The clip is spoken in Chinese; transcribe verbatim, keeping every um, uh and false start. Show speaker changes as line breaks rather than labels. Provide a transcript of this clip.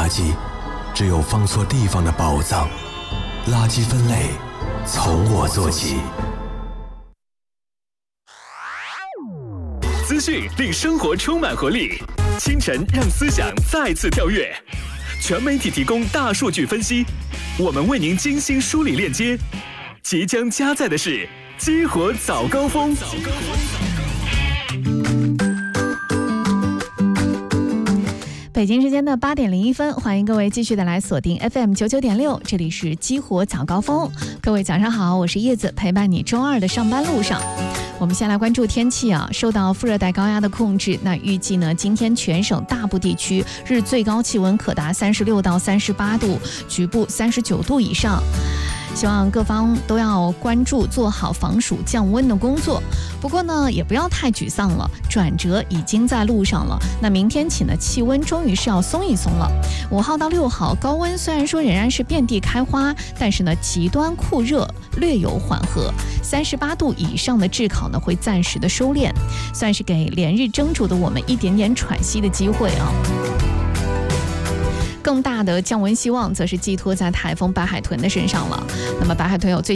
垃圾，只有放错地方的宝藏。垃圾分类，从我做起。
资讯令生活充满活力，清晨让思想再次跳跃。全媒体提供大数据分析，我们为您精心梳理链接。即将加载的是激活早高峰。
北京时间的八点零一分，欢迎各位继续的来锁定 F M 九九点六，这里是激活早高峰。各位早上好，我是叶子，陪伴你周二的上班路上。我们先来关注天气啊，受到副热带高压的控制，那预计呢，今天全省大部地区日最高气温可达三十六到三十八度，局部三十九度以上。希望各方都要关注，做好防暑降温的工作。不过呢，也不要太沮丧了，转折已经在路上了。那明天起呢，气温终于是要松一松了。五号到六号高温虽然说仍然是遍地开花，但是呢，极端酷热略有缓和。三十八度以上的炙烤呢，会暂时的收敛，算是给连日蒸煮的我们一点点喘息的机会啊。更大的降温希望则是寄托在台风白海豚的身上了。那么白海豚有最